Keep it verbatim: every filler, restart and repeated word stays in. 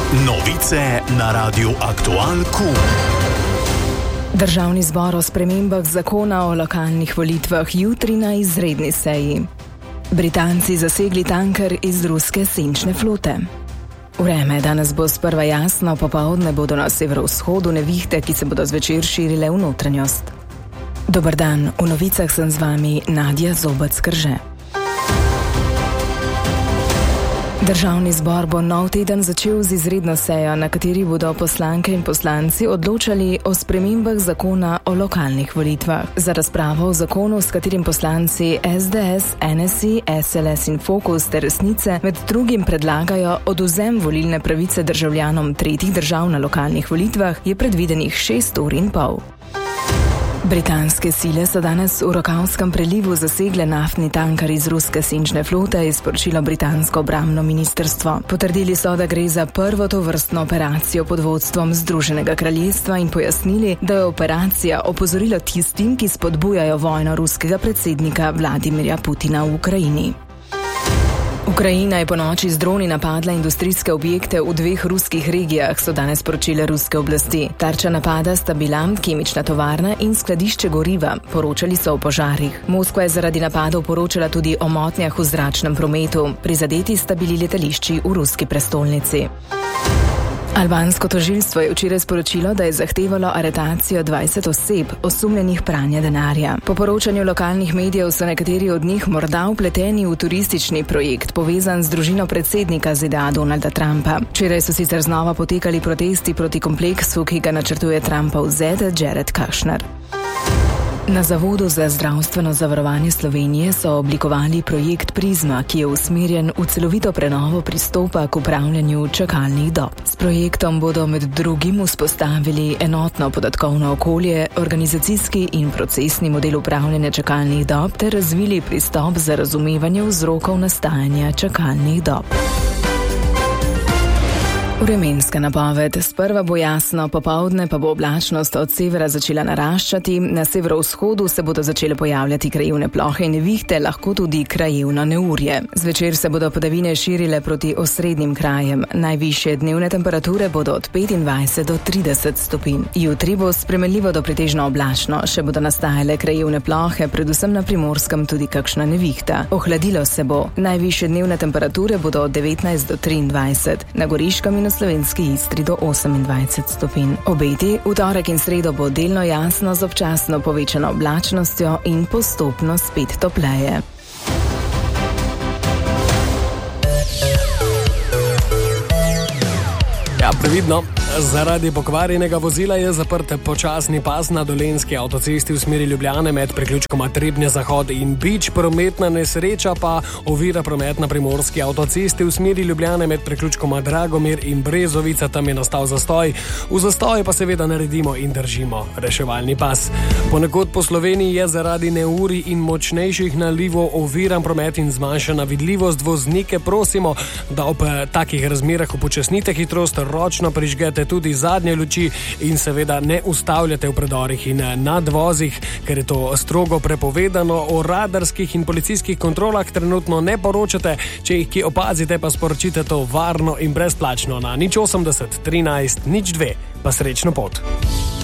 Novice na Radiu Aktual Q. Državni zbor o spremembah zakona o lokalnih volitvah jutri na izredni seji. Britanci zasegli tanker iz ruske senčne flote. Vreme danes bo sprva jasno, popoldne bodo na severovzhodu nevihte, ki se bodo zvečer širile v notranjost. Dober dan, v novicah sem z vami Nadja Zobec-Krže. Državni zbor bo nov teden začel z izredno sejo, na kateri bodo poslanke in poslanci odločali o spremembah zakona o lokalnih volitvah. Za razpravo o zakonu, s katerim poslanci S D S, N S I, S L S in Fokus ter Resnice med drugim predlagajo odvzem volilne pravice državljanom tretjih držav na lokalnih volitvah, je predvidenih šest ur in pol. Britanske sile so danes v Rokavskem prelivu zasegle naftni tanker iz ruske senčne flote, je sporočilo britansko obrambno ministrstvo. Potrdili so, da gre za prvo tovrstno operacijo pod vodstvom Združenega kraljestva in pojasnili, da je operacija opozorila tistim, ki spodbujajo vojno ruskega predsednika Vladimirja Putina v Ukrajini. Ukrajina je ponoči z droni napadla industrijske objekte v dveh ruskih regijah, so danes sporočile ruske oblasti. Tarča napada sta bila kemična tovarna in skladišče goriva, poročali so o požarih. Moskva je zaradi napadov poročala tudi o motnjah v zračnem prometu. Prizadeti sta bili letališči v ruski prestolnici. Albansko tožilstvo je včeraj sporočilo, da je zahtevalo aretacijo dvajset oseb, osumljenih pranja denarja. Po poročanju lokalnih medijev so nekateri od njih morda vpleteni v turistični projekt, povezan z družino predsednika Z D A Donalda Trumpa. Včeraj so sicer znova potekali protesti proti kompleksu, ki ga načrtuje Trumpov zet Jared Kushner. Na Zavodu za zdravstveno zavarovanje Slovenije so oblikovali projekt Prizma, ki je usmerjen v celovito prenovo pristopa k upravljanju čakalnih dob. S projektom bodo med drugim vzpostavili enotno podatkovno okolje, organizacijski in procesni model upravljanja čakalnih dob ter razvili pristop za razumevanje vzrokov nastajanja čakalnih dob. Vremenska napoved. Sprva bo jasno, popoldne pa bo oblačnost od severa začela naraščati, na severovzhodu se bodo začele pojavljati krajevne plohe in nevihte, lahko tudi krajevno neurje. Zvečer se bodo padavine širile proti osrednjim krajem. Najvišje dnevne temperature bodo od petindvajset do trideset stopinj. Jutri bo spremenljivo do pretežno oblačno, še bodo nastajale krajevne plohe, predvsem na Primorskem tudi kakšna nevihta. Ohladilo se bo. Najvišje dnevne temperature bodo od devetnajst do triindvajset, na Goriškem in v Slovenski Istri do osemindvajset stopinj. Obeti v torek in sredo bo delno jasno z občasno povečano oblačnostjo in postopno spet topleje. Ja, previdno. Zaradi pokvarjenega vozila je zaprt počasni pas na Dolenjski avtocesti v smeri Ljubljane med priključkoma Trebnje-Zahod in Bič. Prometna nesreča pa ovira promet na Primorski avtocesti v smeri Ljubljane med priključkoma Dragomir in Brezovica. Tam je nastal zastoj. V zastoju pa seveda naredimo in držimo reševalni pas. Ponekod po Sloveniji je zaradi neurij in močnejših nalivov oviran promet in zmanjšana vidljivost. Voznike prosimo, da ob takih razmerah upočasnite hitrost, ročno prižgete tudi zadnje luči in seveda ne ustavljate v predorih in nadvozih, ker je to strogo prepovedano. O radarskih in policijskih kontrolah trenutno ne poročate, če jih ki opazite, pa sporočite to varno in brezplačno na nič osemdeset trinajst nič dve. Pa srečno pot.